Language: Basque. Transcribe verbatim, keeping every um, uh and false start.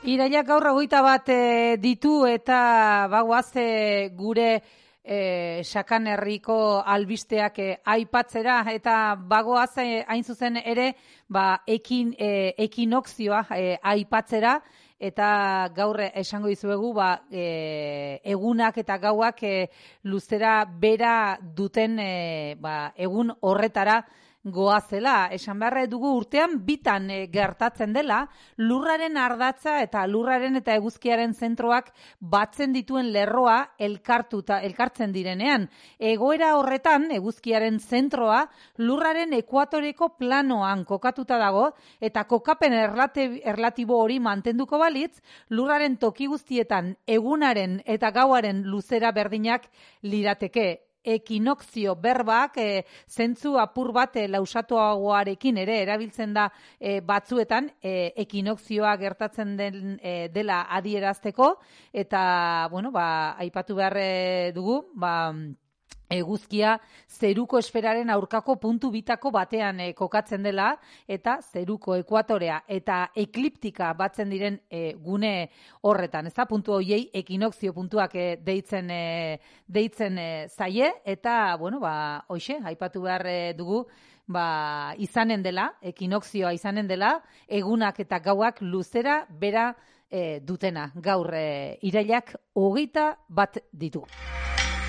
Irailak gaur hogeita bat e, ditu eta bagoaz e, gure e, Sakan herriko albisteak e, aipatzera eta bagoaz e, hain zuzen ere ba, ekin, e, ekinokzioa e, aipatzera eta gaur esango dizuegu ba, e, egunak eta gauak e, luzera bera duten e, ba, egun horretara goazela. Esan beharra dugu urtean bitan e, gertatzen dela, lurraren ardatza eta lurraren eta eguzkiaren zentroak batzen dituen lerroa elkartuta, elkartzen direnean. Egoera horretan, eguzkiaren zentroa, lurraren ekuatoreko planoan kokatuta dago, eta kokapen erlatibo hori mantenduko balitz, lurraren toki guztietan egunaren eta gauaren luzera berdinak lirateke. Ekinokzio berbak e, zentzu apur bat e, lausatuagoarekin ere erabiltzen da e, batzuetan e, ekinokzioa gertatzen den, e, dela adierazteko eta bueno, ba, aipatu behar dugu ba, eguzkia zeruko esferaren aurkako puntu bitako batean e, kokatzen dela eta zeruko ekuatorea eta ekliptika batzen diren e, gune horretan. Ez da, puntu hoiei ekinokzio puntuak e, deitzen, e, deitzen e, zaie eta, bueno, ba, hoxe, aipatu behar e, dugu, ba, izanen dela, ekinokzioa izanen dela, egunak eta gauak luzera bera e, dutena. Gaur e, irailak hogeita bat ditu.